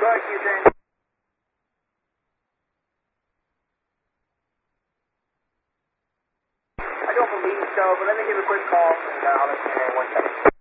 ahead, Q-Train. I don't believe so, but let me give a quick call, and I'll let you know in 1 second.